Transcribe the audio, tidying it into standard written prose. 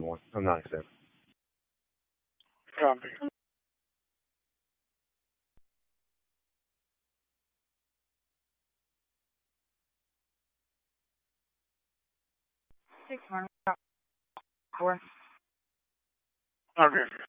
one. I'm not accepting. Copy. Six one four. Okay.